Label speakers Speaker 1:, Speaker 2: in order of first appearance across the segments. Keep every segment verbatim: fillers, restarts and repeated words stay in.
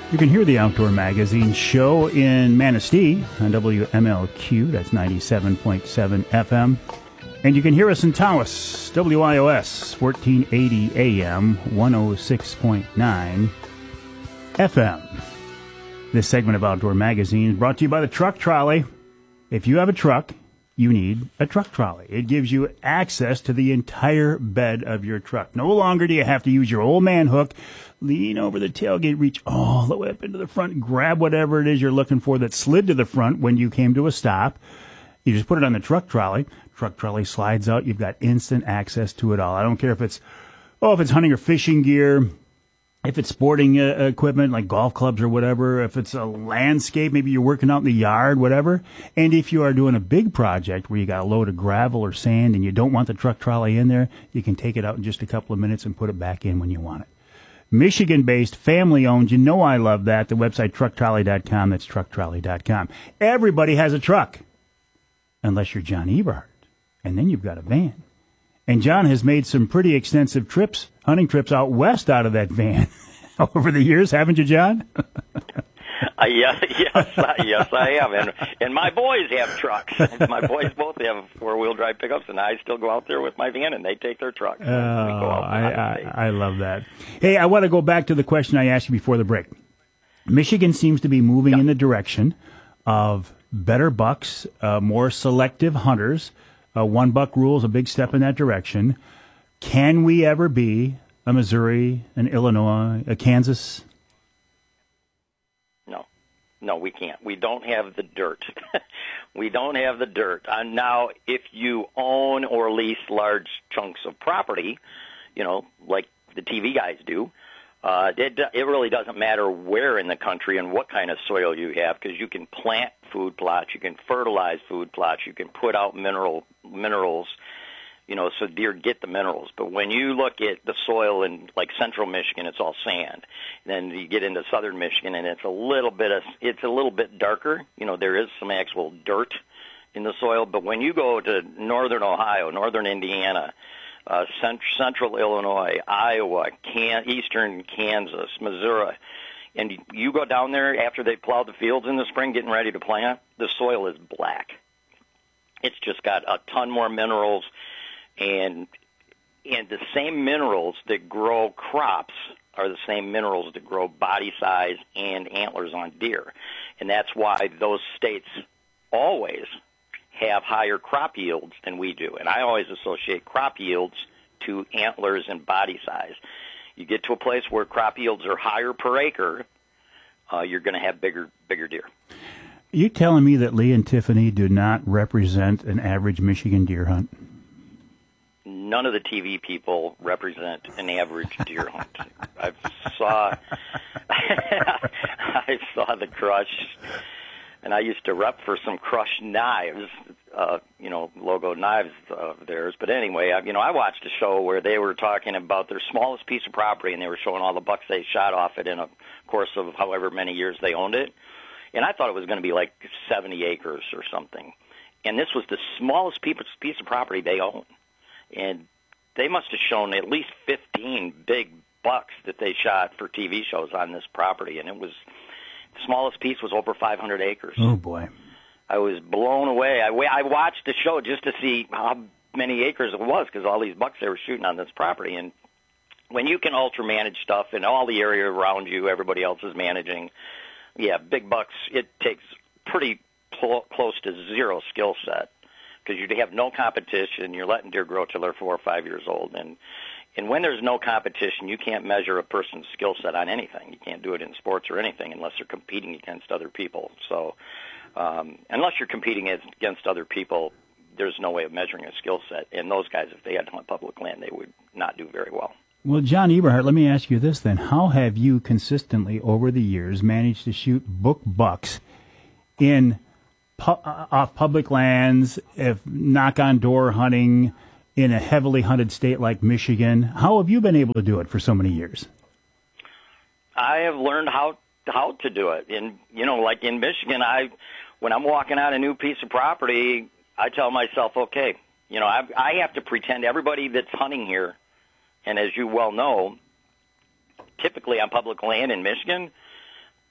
Speaker 1: You can hear the Outdoor Magazine show in Manistee on W M L Q, that's ninety-seven point seven F M. And you can hear us in Tawas, W I O S, fourteen eighty A M, one oh six point nine F M. This segment of Outdoor Magazine is brought to you by the Truck Trolley. If you have a truck, you need a truck trolley. It gives you access to the entire bed of your truck. No longer do you have to use your old man hook, lean over the tailgate, reach all the way up into the front, grab whatever it is you're looking for that slid to the front when you came to a stop. You just put it on the truck trolley. Truck trolley slides out. You've got instant access to it all. I don't care if it's, oh, if it's hunting or fishing gear, if it's sporting uh, equipment like golf clubs or whatever, if it's a landscape, maybe you're working out in the yard, whatever. And if you are doing a big project where you got a load of gravel or sand and you don't want the truck trolley in there, you can take it out in just a couple of minutes and put it back in when you want it. Michigan-based, family-owned. You know I love that. The website, truck trolley dot com. That's truck trolley dot com. Everybody has a truck, unless you're John Eberhart. And then you've got a van. And John has made some pretty extensive trips, hunting trips out west out of that van over the years, haven't you, John?
Speaker 2: uh, yes, yes, uh, yes, I have. And, and my boys have trucks. My boys both have four-wheel drive pickups, and I still go out there with my van, and they take their trucks.
Speaker 1: Oh, I, I, I love that. Hey, I want to go back to the question I asked you before the break. Michigan seems to be moving yeah. in the direction of better bucks, uh, more selective hunters. Uh, one buck rule is a big step in that direction. Can we ever be a Missouri, an Illinois, a Kansas?
Speaker 2: No. No, we can't. We don't have the dirt. We don't have the dirt. Uh, now, if you own or lease large chunks of property, you know, like the T V guys do, uh, it, it really doesn't matter where in the country and what kind of soil you have, because you can plant food plots, you can fertilize food plots, you can put out mineral minerals, you know, so deer get the minerals. But when you look at the soil in like central Michigan, it's all sand. Then you get into southern Michigan, and it's a little bit of it's a little bit darker. You know, there is some actual dirt in the soil. But when you go to northern Ohio, northern Indiana, uh, cent- central Illinois, Iowa, Can- eastern Kansas, Missouri, and you go down there after they plowed the fields in the spring getting ready to plant, the soil is black. It's just got a ton more minerals, and and the same minerals that grow crops are the same minerals that grow body size and antlers on deer. And that's why those states always have higher crop yields than we do. And I always associate crop yields to antlers and body size. You get to a place where crop yields are higher per acre, uh, you're going to have bigger, bigger deer.
Speaker 1: You telling me that Lee and Tiffany do not represent an average Michigan deer hunt?
Speaker 2: None of the T V people represent an average deer hunt. I saw, I saw the Crush, and I used to rep for some Crush knives, uh, you know, logo knives of theirs. But anyway, I, you know, I watched a show where they were talking about their smallest piece of property, and they were showing all the bucks they shot off it in a course of however many years they owned it. And I thought it was going to be like seventy acres or something. And this was the smallest piece of property they own. And they must have shown at least fifteen big bucks that they shot for T V shows on this property. And it was, the smallest piece was over five hundred acres.
Speaker 1: Oh, boy.
Speaker 2: I was blown away. I, I watched the show just to see how many acres it was, because all these bucks they were shooting on this property. And when you can ultra-manage stuff in all the area around you, everybody else is managing, yeah, big bucks, it takes pretty cl- close to zero skill set, because you have no competition. You're letting deer grow till they're four or five years old. And and when there's no competition, you can't measure a person's skill set on anything. You can't do it in sports or anything unless they're competing against other people. So um, unless you're competing against other people, there's no way of measuring a skill set. And those guys, if they had to hunt public land, they would not do very well.
Speaker 1: Well, John Eberhart, let me ask you this then. How have you consistently over the years managed to shoot book bucks in pu- off public lands, if knock-on-door hunting in a heavily hunted state like Michigan? How have you been able to do it for so many years?
Speaker 2: I have learned how how to do it. In you know, like in Michigan, I when I'm walking out a new piece of property, I tell myself, okay, you know, I, I have to pretend everybody that's hunting here. And as you well know, typically on public land in Michigan,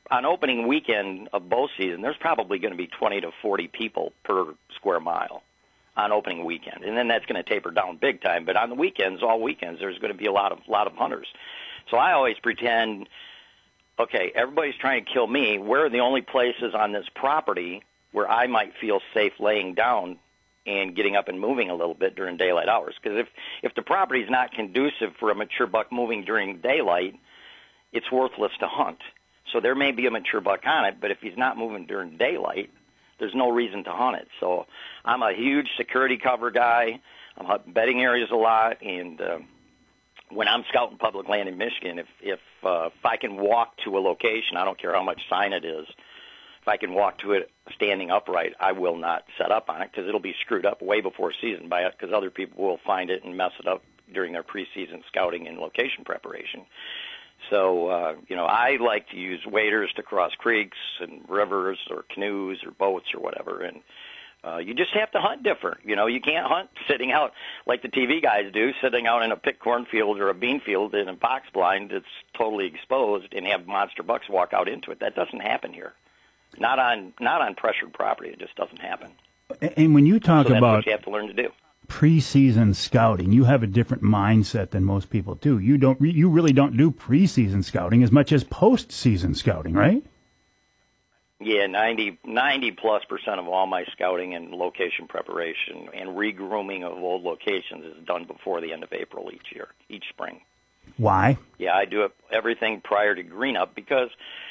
Speaker 2: on opening weekend of bow season, there's probably going to be twenty to forty people per square mile on opening weekend, and then that's going to taper down big time. But on the weekends, all weekends, there's going to be a lot of lot of hunters. So I always pretend, okay, everybody's trying to kill me. Where are the only places on this property where I might feel safe laying down and getting up and moving a little bit during daylight hours? Because if if the property is not conducive for a mature buck moving during daylight, it's worthless to hunt. So there may be a mature buck on it, but if he's not moving during daylight, there's no reason to hunt it. So I'm a huge security cover guy. I'm hunting bedding areas a lot, and uh, when I'm scouting public land in Michigan, if if uh, if I can walk to a location, I don't care how much sign it is, if I can walk to it standing upright, I will not set up on it because it'll be screwed up way before season by it because other people will find it and mess it up during their preseason scouting and location preparation. So, uh, you know, I like to use waders to cross creeks and rivers or canoes or boats or whatever. And uh, you just have to hunt different. You know, you can't hunt sitting out like the T V guys do, sitting out in a pick cornfield or a bean field in a box blind that's totally exposed and have monster bucks walk out into it. That doesn't happen here. Not on not on pressured property. It just doesn't happen.
Speaker 1: And when you talk
Speaker 2: so that's
Speaker 1: about
Speaker 2: what you have to learn to do.
Speaker 1: Preseason scouting, you have a different mindset than most people do. You don't, you really don't do preseason scouting as much as postseason scouting, right?
Speaker 2: Yeah, ninety, ninety plus percent of all my scouting and location preparation and regrooming of old locations is done before the end of April each year, each spring.
Speaker 1: Why?
Speaker 2: Yeah, I do it, everything prior to green up because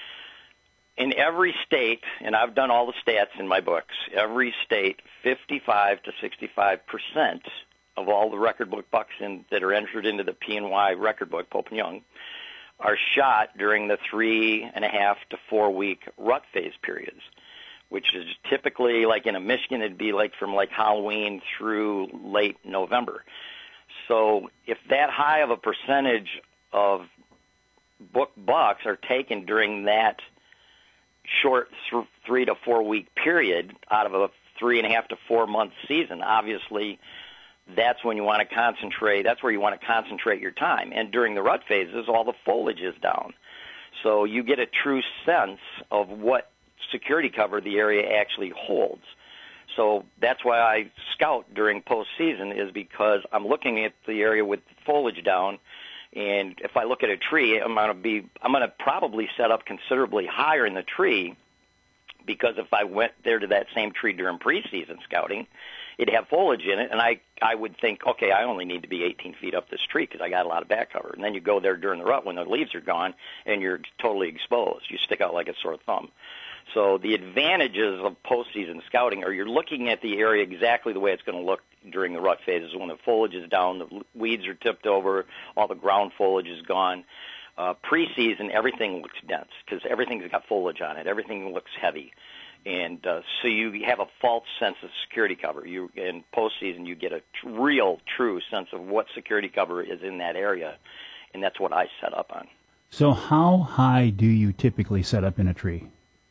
Speaker 2: in every state, and I've done all the stats in my books, every state, fifty-five to sixty-five percent of all the record book bucks in, that are entered into the P N Y record book, Pope and Young, are shot during the three and a half to four week rut phase periods, which is typically, like in a Michigan, it'd be like from like Halloween through late November. So if that high of a percentage of book bucks are taken during that short th- three to four week period out of a three and a half to four month season, obviously that's when you want to concentrate. That's where you want to concentrate your time. And during the rut phases, all the foliage is down. So you get a true sense of what security cover the area actually holds. So that's why I scout during postseason, is because I'm looking at the area with foliage down. And if I look at a tree, I'm going to be, I'm going to probably set up considerably higher in the tree, because if I went there to that same tree during preseason scouting, it'd have foliage in it, and I, I would think, okay, I only need to be eighteen feet up this tree because I got a lot of back cover. And then you go there during the rut when the leaves are gone, and you're totally exposed. You stick out like a sore thumb. So the advantages of postseason scouting are you're looking at the area exactly the way it's going to look during the rut phases, when the foliage is down, the weeds are tipped over, all the ground foliage is gone. Uh, preseason, everything looks dense because everything's got foliage on it. Everything looks heavy. And uh, so you have a false sense of security cover. You, in postseason, you get a tr- real, true sense of what security cover is in that area, and that's what I set up on.
Speaker 1: So how high do you typically set up in a tree?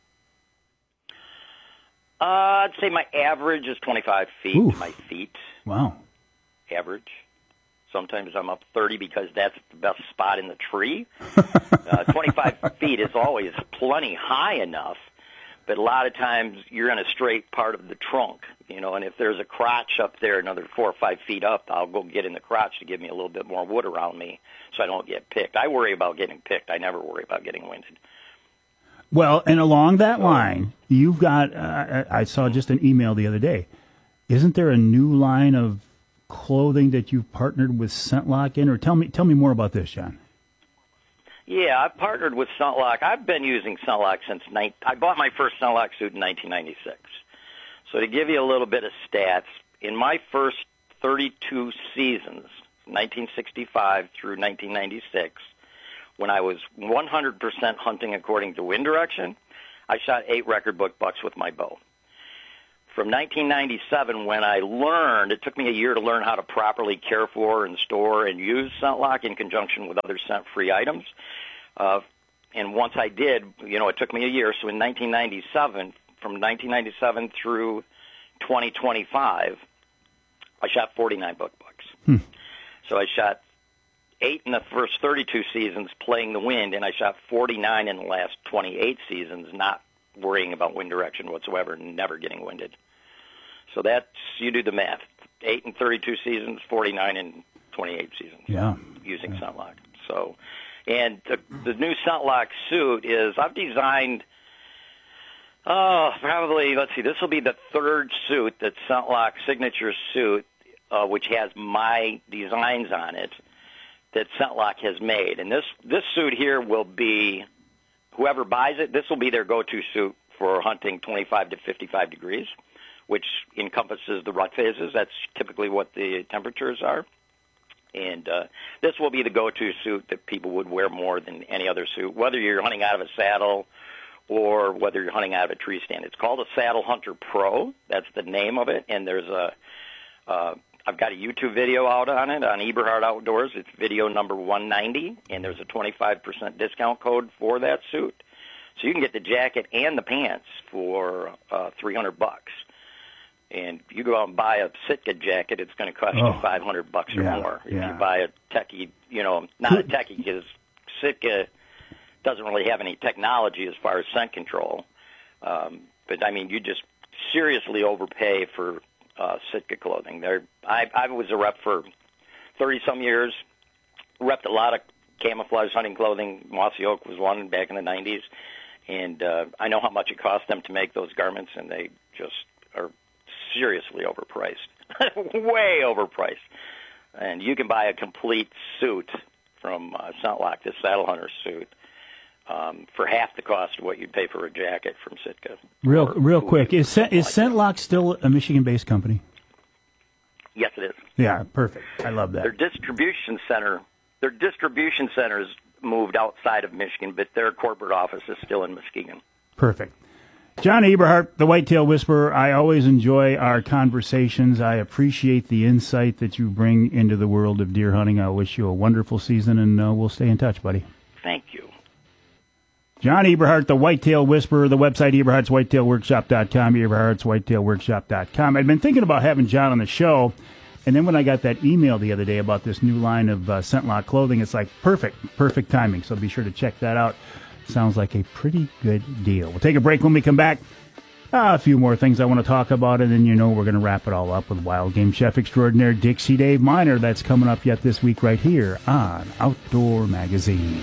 Speaker 2: Uh, I'd say my average is twenty-five feet
Speaker 1: Oof.
Speaker 2: to my feet.
Speaker 1: Wow.
Speaker 2: Average. Sometimes I'm up thirty because that's the best spot in the tree. uh, twenty-five feet is always plenty high enough, but a lot of times you're in a straight part of the trunk, you know, and if there's a crotch up there another four or five feet up, I'll go get in the crotch to give me a little bit more wood around me so I don't get picked. I worry about getting picked. I never worry about getting winded.
Speaker 1: Well, and along that line, you've got, uh, I saw just an email the other day. Isn't there a new line of clothing that you've partnered with ScentLok in? Or tell me, tell me more about this, John.
Speaker 2: Yeah, I've partnered with ScentLok. I've been using ScentLok since, ni- I bought my first ScentLok suit in nineteen ninety-six. So to give you a little bit of stats, in my first thirty-two seasons, nineteen sixty-five through nineteen ninety-six, when I was one hundred percent hunting according to wind direction, I shot eight record book bucks with my bow. From nineteen ninety-seven, when I learned, it took me a year to learn how to properly care for and store and use ScentLok in conjunction with other scent-free items. Uh, and once I did, you know, it took me a year. So in nineteen ninety-seven, from nineteen ninety-seven through twenty twenty-five, I shot forty-nine book bucks. Hmm. So I shot eight in the first thirty-two seasons playing the wind, and I shot forty-nine in the last twenty-eight seasons, not worrying about wind direction whatsoever, never getting winded. So that's, you do the math. eight in thirty-two seasons, forty-nine in twenty-eight seasons.
Speaker 1: Yeah.
Speaker 2: Using
Speaker 1: yeah.
Speaker 2: ScentLok. So, and the, the new ScentLok suit is, I've designed, oh, probably, let's see, this will be the third suit, that ScentLok signature suit, uh, which has my designs on it, that ScentLok has made. And this, this suit here will be, whoever buys it, this will be their go-to suit for hunting twenty-five to fifty-five degrees, which encompasses the rut phases. That's typically what the temperatures are. And uh, this will be the go-to suit that people would wear more than any other suit, whether you're hunting out of a saddle or whether you're hunting out of a tree stand. It's called a Saddle Hunter Pro. That's the name of it. And there's a, uh, I've got a YouTube video out on it on Eberhard Outdoors. It's video number one ninety, and there's a twenty-five percent discount code for that suit. So you can get the jacket and the pants for uh, three hundred bucks. And you go out and buy a Sitka jacket, it's going to cost
Speaker 1: oh.
Speaker 2: you five hundred bucks or
Speaker 1: yeah,
Speaker 2: more. If
Speaker 1: yeah.
Speaker 2: you buy a techie, you know, not a techie, because Sitka doesn't really have any technology as far as scent control. Um, but, I mean, you just seriously overpay for uh, Sitka clothing. There, I, I was a rep for thirty-some years, repped a lot of camouflage hunting clothing. Mossy Oak was one back in the nineties. And uh, I know how much it cost them to make those garments, and they just are seriously overpriced, way overpriced. And you can buy a complete suit from uh, ScentLok, this Saddle Hunter suit, um, for half the cost of what you'd pay for a jacket from Sitka.
Speaker 1: Real, real quick, is Scent, is
Speaker 2: like
Speaker 1: ScentLok still a Michigan-based company?
Speaker 2: Yes, it is.
Speaker 1: Yeah, perfect. I love that.
Speaker 2: Their distribution center, their distribution centers moved outside of Michigan, but their corporate office is still in Muskegon.
Speaker 1: Perfect. John Eberhart, the Whitetail Whisperer, I always enjoy our conversations. I appreciate the insight that you bring into the world of deer hunting. I wish you a wonderful season, and uh, we'll stay in touch, buddy.
Speaker 2: Thank you.
Speaker 1: John Eberhart, the Whitetail Whisperer, the website eberharts whitetail workshop dot com, eberharts whitetail workshop dot com. I'd been thinking about having John on the show, and then when I got that email the other day about this new line of uh, ScentLok clothing, it's like perfect, perfect timing. So be sure to check that out. Sounds like a pretty good deal. We'll take a break when we come back. Uh, a few more things I want to talk about, and then you know we're going to wrap it all up with wild game chef extraordinaire Dixie Dave Miner. That's coming up yet this week right here on Outdoor Magazine.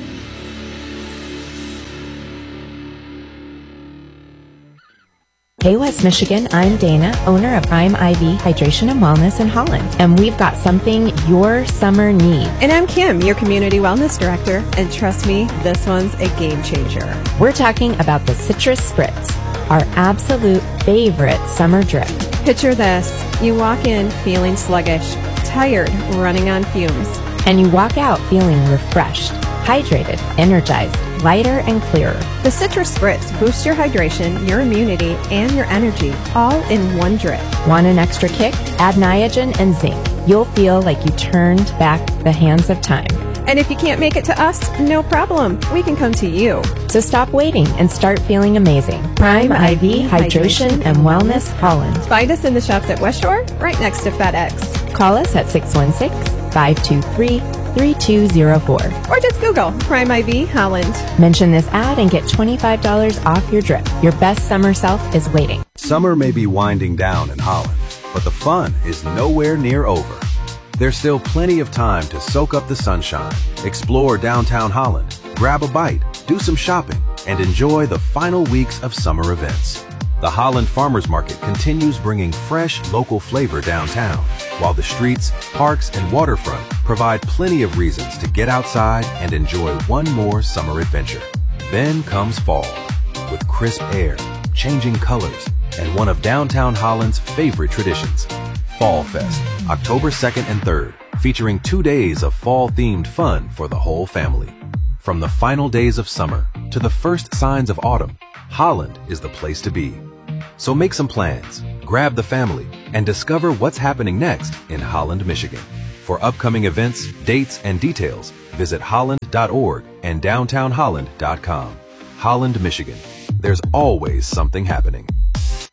Speaker 3: Hey West Michigan, I'm Dana, owner of Prime I V Hydration and Wellness in Holland, and we've got something your summer needs.
Speaker 4: And I'm Kim, your Community Wellness Director, and trust me, this one's a game changer.
Speaker 3: We're talking about the Citrus Spritz, our absolute favorite summer drip.
Speaker 4: Picture this, you walk in feeling sluggish, tired, running on fumes.
Speaker 3: And you walk out feeling refreshed, hydrated, energized, lighter and clearer.
Speaker 4: The Citrus Spritz boosts your hydration, your immunity, and your energy, all in one drip.
Speaker 3: Want an extra kick? Add Niagen and zinc. You'll feel like you turned back the hands of time.
Speaker 4: And if you can't make it to us, no problem. We can come to you.
Speaker 3: So stop waiting and start feeling amazing. Prime I V Hydration and Wellness Holland.
Speaker 4: Find us in the shops at West Shore, right next to FedEx.
Speaker 3: Call us at six one six, five two three, three two zero four.
Speaker 4: Or just Google Prime I V Holland.
Speaker 3: Mention this ad and get twenty-five dollars off your drip. Your best summer self is waiting.
Speaker 5: Summer may be winding down in Holland, but the fun is nowhere near over. There's still plenty of time to soak up the sunshine, explore downtown Holland, grab a bite, do some shopping, and enjoy the final weeks of summer events. The Holland Farmers Market continues bringing fresh, local flavor downtown, while the streets, parks, and waterfront provide plenty of reasons to get outside and enjoy one more summer adventure. Then comes fall, with crisp air, changing colors, and one of downtown Holland's favorite traditions, Fall Fest, October second and third, featuring two days of fall-themed fun for the whole family. From the final days of summer to the first signs of autumn, Holland is the place to be. So make some plans, grab the family, and discover what's happening next in Holland, Michigan. For upcoming events, dates, and details, visit holland dot org and downtown holland dot com. Holland, Michigan. There's always something happening.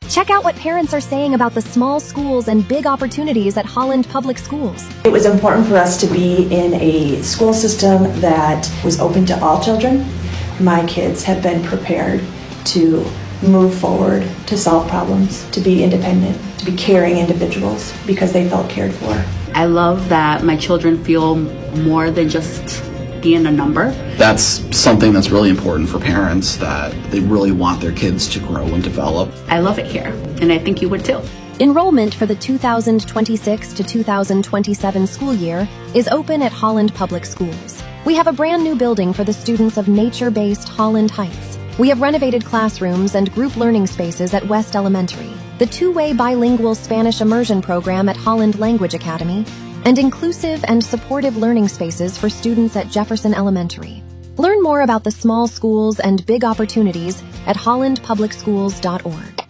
Speaker 6: Check out what parents are saying about the small schools and big opportunities at Holland Public Schools.
Speaker 7: It was important for us to be in a school system that was open to all children. My kids have been prepared to move forward, to solve problems, to be independent, to be caring individuals because they felt cared for.
Speaker 8: I love that my children feel more than just being a number.
Speaker 9: That's something that's really important for parents, that they really want their kids to grow and develop.
Speaker 8: I love it here, and I think you would too.
Speaker 6: Enrollment for the two thousand twenty-six to two thousand twenty-seven school year is open at Holland Public Schools. We have a brand new building for the students of nature-based Holland Heights. We have renovated classrooms and group learning spaces at West Elementary, the two-way bilingual Spanish immersion program at Holland Language Academy, and inclusive and supportive learning spaces for students at Jefferson Elementary. Learn more about the small schools and big opportunities at holland public schools dot org.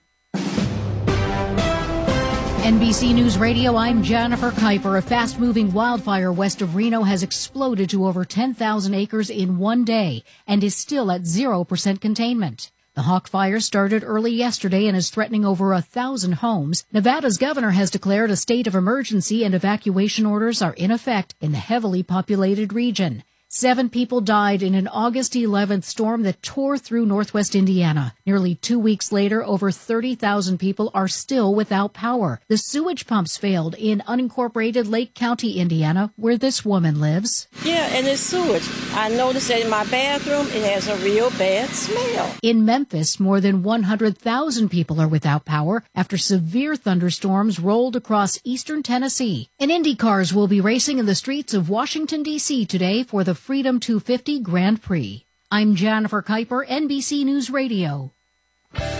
Speaker 10: N B C News Radio, I'm Jennifer Kuiper. A fast-moving wildfire west of Reno has exploded to over ten thousand acres in one day and is still at zero percent containment. The Hawk Fire started early yesterday and is threatening over a thousand homes. Nevada's governor has declared a state of emergency and evacuation orders are in effect in the heavily populated region. Seven people died in an August eleventh storm that tore through northwest Indiana. Nearly two weeks later, over thirty thousand people are still without power. The sewage pumps failed in unincorporated Lake County, Indiana, where this woman lives.
Speaker 11: Yeah, and it's sewage. I noticed that in my bathroom, it has a real bad smell.
Speaker 10: In Memphis, more than one hundred thousand people are without power after severe thunderstorms rolled across eastern Tennessee. And Indy cars will be racing in the streets of Washington, D C today for the Freedom two fifty Grand Prix. I'm Jennifer Kuiper, N B C News Radio.